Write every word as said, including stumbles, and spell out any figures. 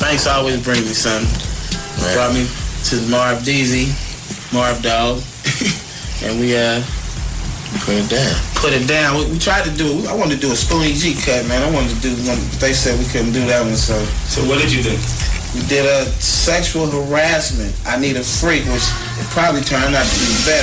Banks always brings me something. Right. Brought me to Marv Deasy, Marv Dog, and we uh put it down. Put it down. We, we tried to do. I wanted to do a Spoonie G cut, man. I wanted to do one. They said we couldn't do that one, so. So what did you do? We did a sexual harassment. I Need a Freak, which it probably turned out to be better.